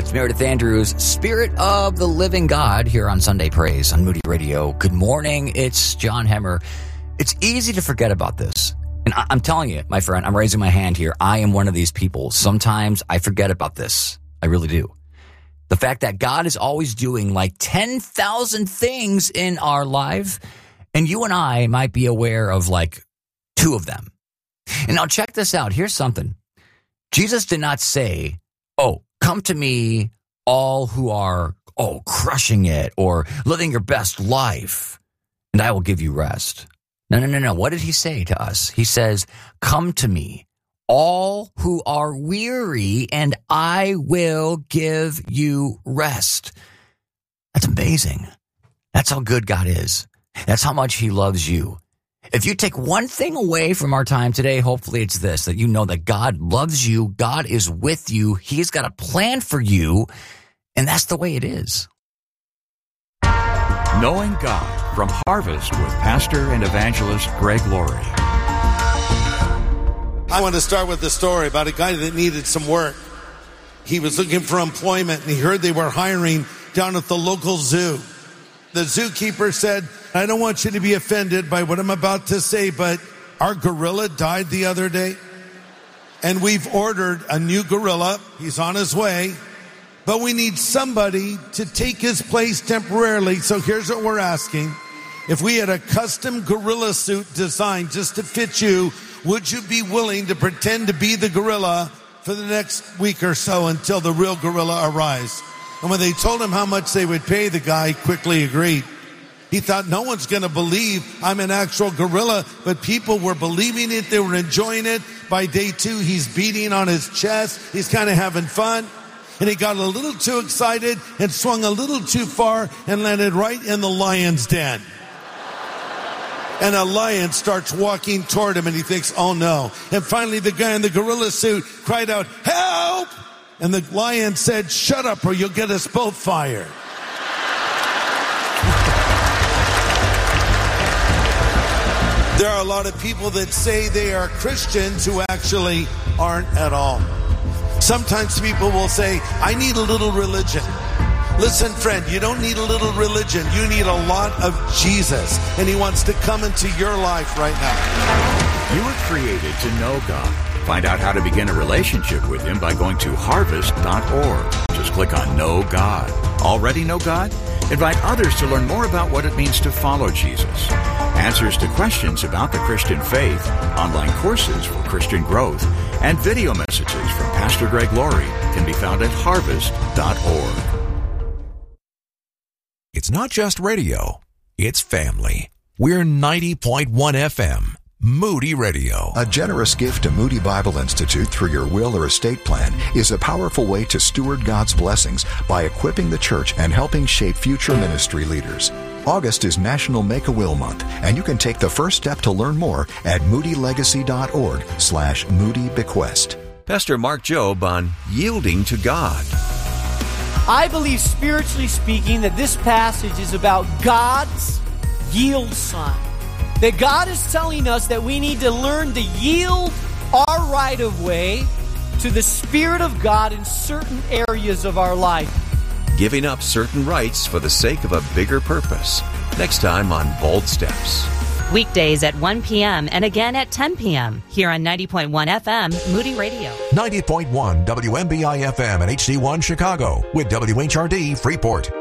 It's Meredith Andrews, Spirit of the Living God, here on Sunday Praise on Moody Radio. Good morning. It's John Hemmer. It's easy to forget about this. And I'm telling you, my friend, I'm raising my hand here. I am one of these people. Sometimes I forget about this. I really do. The fact that God is always doing like 10,000 things in our life, and you and I might be aware of like 2 of them. And now check this out. Here's something. Jesus did not say, oh, come to me, all who are, crushing it or living your best life, and I will give you rest. No. What did he say to us? He says, come to me, all who are weary, and I will give you rest. That's amazing. That's how good God is. That's how much he loves you. If you take one thing away from our time today, hopefully it's this, that you know that God loves you, God is with you, he's got a plan for you, and that's the way it is. Knowing God from Harvest with Pastor and Evangelist Greg Laurie. I want to start with a story about a guy that needed some work. He was looking for employment, and he heard they were hiring down at the local zoo. The zookeeper said, I don't want you to be offended by what I'm about to say, but our gorilla died the other day, and we've ordered a new gorilla. He's on his way, but we need somebody to take his place temporarily. So here's what we're asking. If we had a custom gorilla suit designed just to fit you, would you be willing to pretend to be the gorilla for the next week or so until the real gorilla arrives? And when they told him how much they would pay, the guy quickly agreed. He thought, no one's going to believe I'm an actual gorilla, but people were believing it. They were enjoying it. By day 2, he's beating on his chest. He's kind of having fun. And he got a little too excited and swung a little too far and landed right in the lion's den. And a lion starts walking toward him, and he thinks, oh no. And finally, the guy in the gorilla suit cried out, help! And the lion said, shut up or you'll get us both fired. There are a lot of people that say they are Christians who actually aren't at all. Sometimes people will say, I need a little religion. Listen, friend, you don't need a little religion. You need a lot of Jesus. And he wants to come into your life right now. You were created to know God. Find out how to begin a relationship with him by going to harvest.org. Just click on Know God. Already know God? Invite others to learn more about what it means to follow Jesus. Answers to questions about the Christian faith, online courses for Christian growth, and video messages from Pastor Greg Laurie can be found at harvest.org. It's not just radio, it's family. We're 90.1 FM. Moody Radio. A generous gift to Moody Bible Institute through your will or estate plan is a powerful way to steward God's blessings by equipping the church and helping shape future ministry leaders. August is National Make-A-Will Month, and you can take the first step to learn more at moodylegacy.org/moodybequest. Pastor Mark Jobe on yielding to God. I believe, spiritually speaking, that this passage is about God's yield sign. That God is telling us that we need to learn to yield our right of way to the Spirit of God in certain areas of our life. Giving up certain rights for the sake of a bigger purpose. Next time on Bold Steps. Weekdays at 1 p.m. and again at 10 p.m. here on 90.1 FM, Moody Radio. 90.1 WMBI FM and HD1 Chicago with WHRD Freeport.